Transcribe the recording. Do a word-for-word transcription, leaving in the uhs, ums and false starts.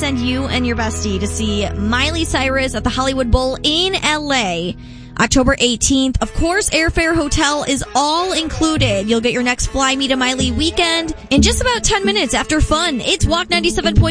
send you and your bestie to see Miley Cyrus at the Hollywood Bowl in L A October eighteenth. Of course, airfare, hotel is all included. You'll get your next Fly Me to Miley weekend in just about ten minutes after fun. It's Walk ninety-seven point